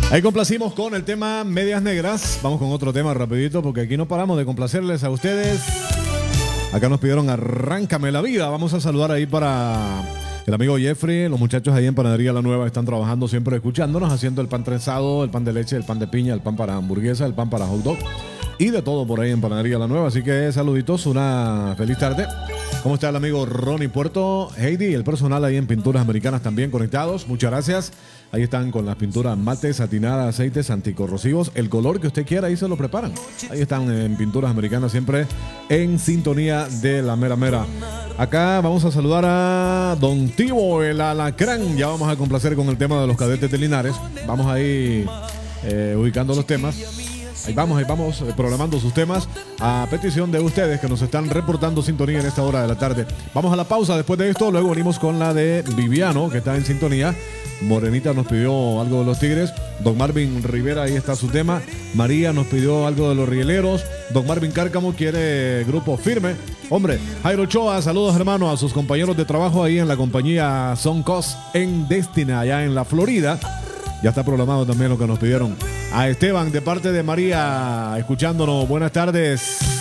Ahí complacimos con el tema Medias Negras. Vamos con otro tema rapidito porque aquí no paramos de complacerles a ustedes. Acá nos pidieron Arráncame la vida. Vamos a saludar ahí para el amigo Jeffrey. Los muchachos ahí en Panadería La Nueva están trabajando siempre escuchándonos, haciendo el pan trenzado, el pan de leche, el pan de piña, el pan para hamburguesa, el pan para hot dog y de todo por ahí en Panadería La Nueva. Así que saluditos, una feliz tarde. ¿Cómo está el amigo Ronnie Puerto? Heidi, el personal ahí en Pinturas Americanas también conectados. Muchas gracias. Ahí están con las pinturas mate, satinadas, aceites anticorrosivos. El color que usted quiera, ahí se lo preparan. Ahí están en Pinturas Americanas siempre en sintonía de la mera mera. Acá vamos a saludar a Don Tibo, el alacrán. Ya vamos a complacer con el tema de los cadetes de Linares. Vamos ahí ubicando los temas. Ahí vamos programando sus temas a petición de ustedes que nos están reportando sintonía en esta hora de la tarde. Vamos a la pausa después de esto, luego venimos con la de Viviano, que está en sintonía. Morenita nos pidió algo de los Tigres. Don Marvin Rivera, ahí está su tema. María nos pidió algo de los Rieleros. Don Marvin Cárcamo quiere Grupo Firme. Hombre, Jairo Ochoa, saludos hermano a sus compañeros de trabajo ahí en la compañía Soncos en Destina, allá en la Florida. Ya está programado también lo que nos pidieron. A Esteban, de parte de María, escuchándonos. Buenas tardes.